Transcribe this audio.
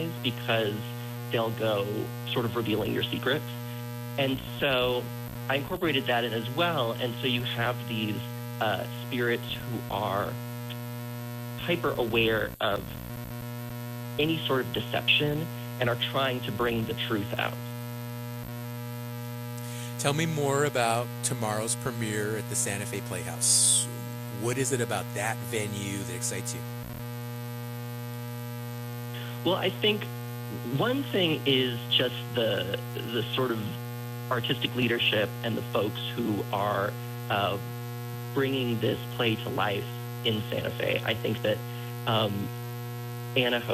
eyes because they'll go sort of revealing your secrets. And so I incorporated that in as well. And so you have these spirits who are hyper aware of any sort of deception and are trying to bring the truth out. Tell me more about tomorrow's premiere at the Santa Fe Playhouse. What is it about that venue that excites you? Well, I think one thing is just the sort of artistic leadership and the folks who are bringing this play to life in Santa Fe. I think that Anna